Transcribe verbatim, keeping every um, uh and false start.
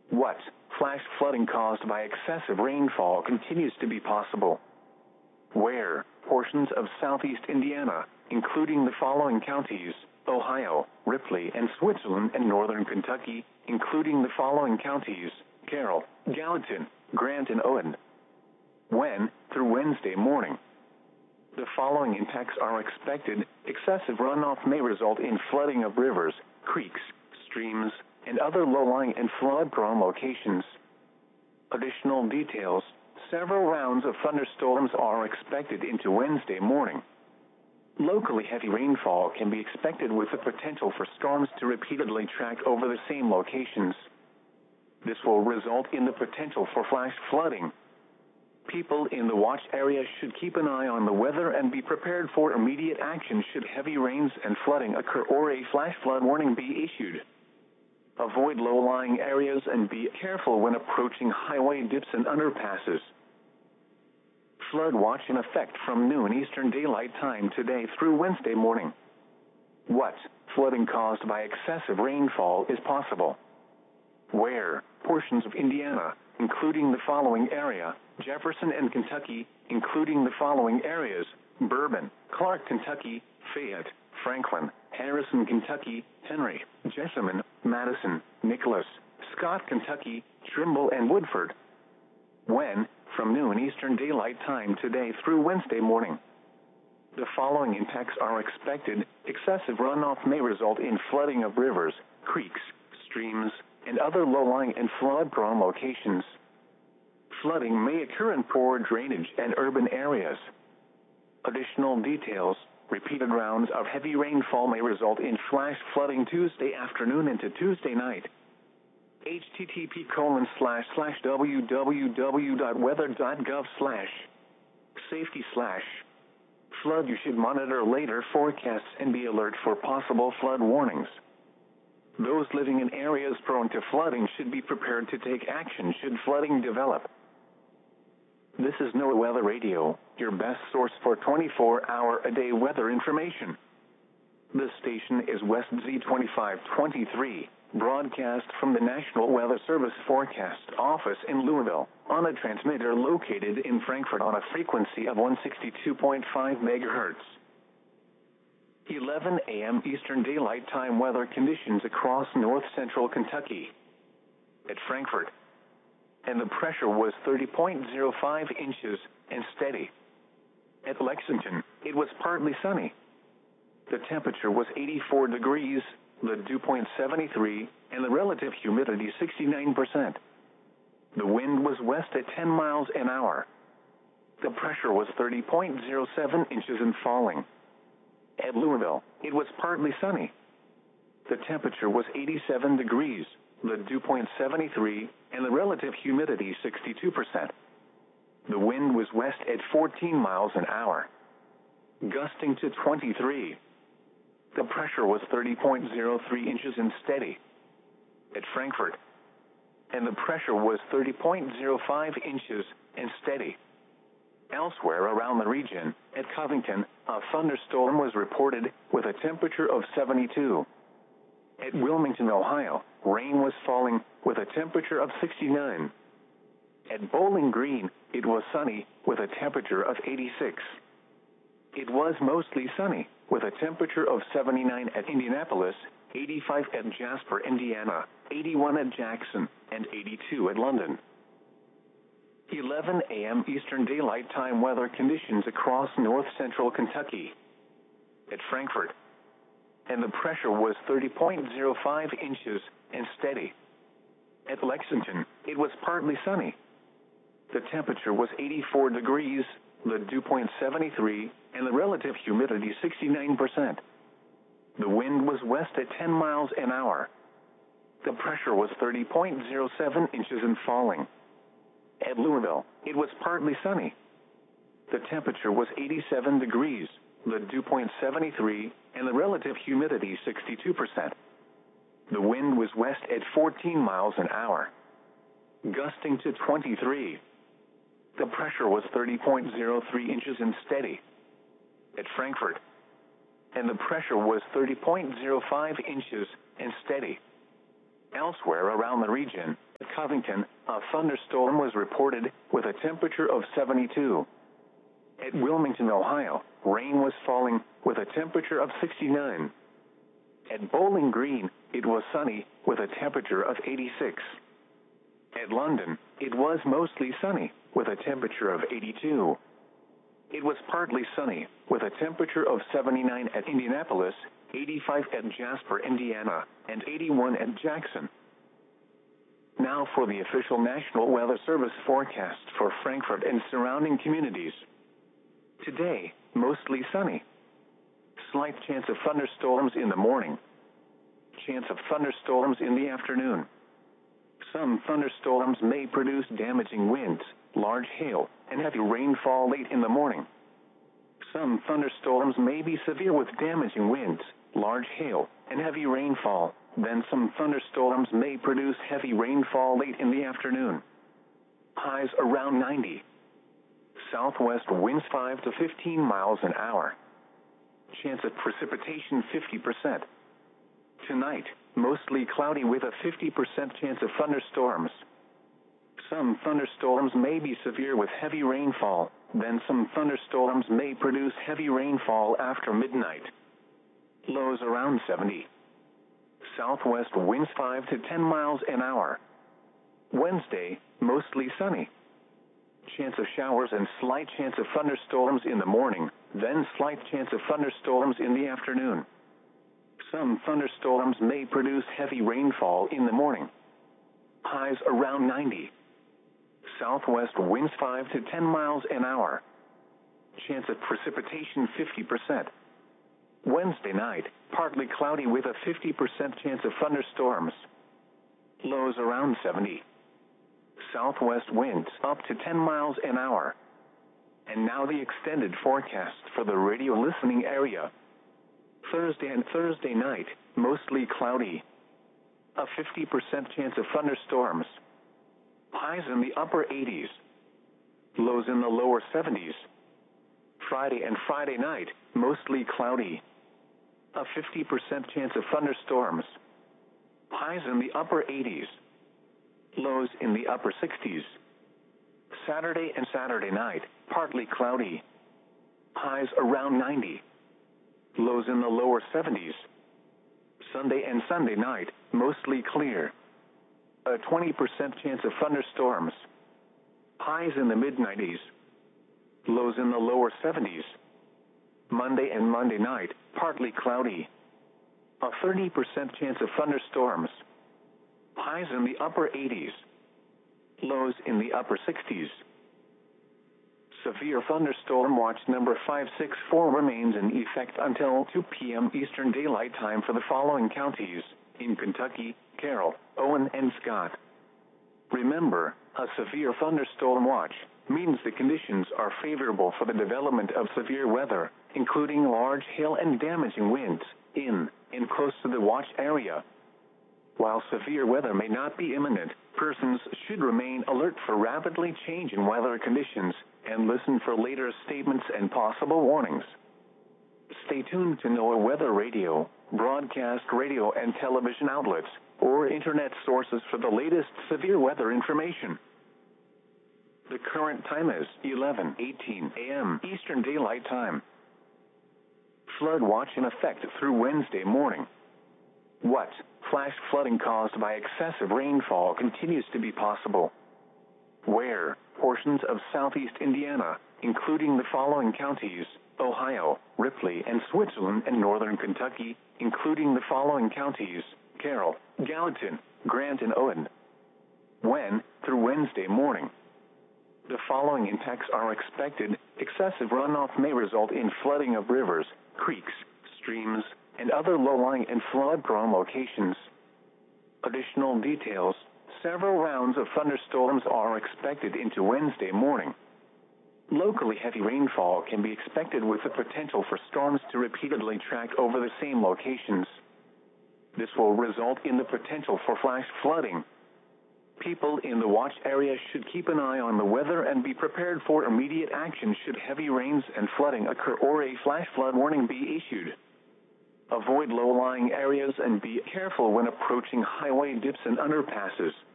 What flash flooding caused by excessive rainfall continues to be possible? Where portions of southeast Indiana, including the following counties: Ohio, Ripley, and Switzerland, and northern Kentucky, including the following counties: Carroll, Gallatin, Grant, and Owen. When, through Wednesday morning, the following impacts are expected: excessive runoff may result in flooding of rivers, creeks, streams, and other low-lying and flood-prone locations. Additional details: several rounds of thunderstorms are expected into Wednesday morning. Locally heavy rainfall can be expected with the potential for storms to repeatedly track over the same locations. This will result in the potential for flash flooding. People in the watch area should keep an eye on the weather and be prepared for immediate action should heavy rains and flooding occur or a flash flood warning be issued. Avoid low-lying areas and be careful when approaching highway dips and underpasses. Flood watch in effect from noon Eastern Daylight Time today through Wednesday morning. What flooding caused by excessive rainfall is possible? Where portions of Indiana, including the following area: Jefferson and Kentucky, including the following areas: Bourbon, Clark, Kentucky, Fayette, Franklin, Harrison, Kentucky, Henry, Jessamine, Madison, Nicholas, Scott, Kentucky, Trimble, and Woodford. When, from noon Eastern Daylight Time today through Wednesday morning, the following impacts are expected: excessive runoff may result in flooding of rivers, creeks, streams, and other low-lying and flood-prone locations. Flooding may occur in poor drainage and urban areas. Additional details: repeated rounds of heavy rainfall may result in flash flooding Tuesday afternoon into Tuesday night. http colon slash slash www.weather.gov slash safety slash flood. You should monitor later forecasts and be alert for possible flood warnings. Those living in areas prone to flooding should be prepared to take action should flooding develop. This is NOAA Weather Radio, your best source for twenty-four hour a day weather information. This station is West Z twenty-five twenty-three, broadcast from the National Weather Service Forecast Office in Louisville, on a transmitter located in Frankfort on a frequency of one sixty-two point five megahertz. eleven a m Eastern Daylight Time weather conditions across north central Kentucky. At Frankfort, and the pressure was thirty point zero five inches and steady. At Lexington, it was partly sunny. The temperature was eighty-four degrees, the dew point seventy-three, and the relative humidity sixty-nine percent. The wind was west at ten miles an hour. The pressure was thirty point zero seven inches and falling. At Louisville, it was partly sunny. The temperature was eighty-seven degrees, the dew point seventy-three, and the relative humidity sixty-two percent. The wind was west at fourteen miles an hour, gusting to twenty-three. The pressure was thirty point zero three inches and steady. At Frankfort, and the pressure was thirty point zero five inches and steady. Elsewhere around the region, at Covington, a thunderstorm was reported with a temperature of seventy-two. At Wilmington, Ohio, rain was falling with a temperature of sixty-nine. At Bowling Green, it was sunny with a temperature of eighty-six. It was mostly sunny with a temperature of seventy-nine at Indianapolis, eighty-five at Jasper, Indiana, eighty-one at Jackson, and eighty-two at London. eleven a m Eastern Daylight Time weather conditions across north central Kentucky. At Frankfort, and the pressure was thirty point zero five inches and steady. At Lexington, it was partly sunny. The temperature was eighty-four degrees, the dew point seventy-three, and the relative humidity sixty-nine percent. The wind was west at ten miles an hour. The pressure was thirty point zero seven inches and falling. At Louisville, it was partly sunny. The temperature was eighty-seven degrees, the dew point seventy-three, and the relative humidity sixty-two percent. The wind was west at fourteen miles an hour, gusting to twenty-three. The pressure was thirty point zero three inches and steady. At Frankfort, and the pressure was thirty point zero five inches and steady. Elsewhere around the region, At Covington, a thunderstorm was reported with a temperature of seventy-two. At Wilmington, Ohio, rain was falling with a temperature of sixty-nine. At Bowling Green, it was sunny with a temperature of eighty-six. At London, it was mostly sunny with a temperature of eighty-two. It was partly sunny with a temperature of seventy-nine at Indianapolis, eighty-five at Jasper, Indiana, and eighty-one at Jackson. Now for the official National Weather Service forecast for Frankfort and surrounding communities. Today, mostly sunny. Slight chance of thunderstorms in the morning. Chance of thunderstorms in the afternoon. Some thunderstorms may produce damaging winds, large hail, and heavy rainfall late in the morning. Some thunderstorms may be severe with damaging winds, large hail, and heavy rainfall. Then some thunderstorms may produce heavy rainfall late in the afternoon. Highs around ninety. Southwest winds five to fifteen miles an hour. Chance of precipitation fifty percent. Tonight, mostly cloudy with a fifty percent chance of thunderstorms. Some thunderstorms may be severe with heavy rainfall, then some thunderstorms may produce heavy rainfall after midnight. Lows around seventy. Southwest winds five to ten miles an hour. Wednesday, mostly sunny. Chance of showers and slight chance of thunderstorms in the morning, then slight chance of thunderstorms in the afternoon. Some thunderstorms may produce heavy rainfall in the morning. Highs around ninety. Southwest winds five to ten miles an hour. Chance of precipitation fifty percent. Wednesday night, partly cloudy with a fifty percent chance of thunderstorms. Lows around seventy. Southwest winds up to ten miles an hour. And now the extended forecast for the radio listening area. Thursday and Thursday night, mostly cloudy. A fifty percent chance of thunderstorms. Highs in the upper eighties. Lows in the lower seventies. Friday and Friday night, mostly cloudy. A fifty percent chance of thunderstorms. Highs in the upper eighties. Lows in the upper sixties. Saturday and Saturday night, partly cloudy. Highs around ninety. Lows in the lower seventies. Sunday and Sunday night, mostly clear. A twenty percent chance of thunderstorms. Highs in the mid nineties. Lows in the lower seventies. Monday and Monday night, partly cloudy. A thirty percent chance of thunderstorms. Highs in the upper eighties. Lows in the upper sixties. Severe thunderstorm watch number five six four remains in effect until two p m Eastern Daylight Time for the following counties in Kentucky, Carroll, Owen, and Scott. Remember, a severe thunderstorm watch means the conditions are favorable for the development of severe weather, including large hail and damaging winds, in and close to the watch area. While severe weather may not be imminent, persons should remain alert for rapidly changing weather conditions and listen for later statements and possible warnings. Stay tuned to NOAA Weather Radio, broadcast radio and television outlets, or internet sources for the latest severe weather information. The current time is eleven eighteen a m Eastern Daylight Time. Flood watch in effect through Wednesday morning. What? Flash flooding caused by excessive rainfall continues to be possible. Where? Portions of southeast Indiana, including the following counties: Ohio, Ripley, and Switzerland, and northern Kentucky, including the following counties: Carroll, Gallatin, Grant, and Owen. When? Through Wednesday morning. The following impacts are expected. Excessive runoff may result in flooding of rivers, creeks, streams, and other low-lying and flood-prone locations. Additional details: several rounds of thunderstorms are expected into Wednesday morning. Locally heavy rainfall can be expected with the potential for storms to repeatedly track over the same locations. This will result in the potential for flash flooding. People in the watch area should keep an eye on the weather and be prepared for immediate action should heavy rains and flooding occur or a flash flood warning be issued. Avoid low-lying areas and be careful when approaching highway dips and underpasses.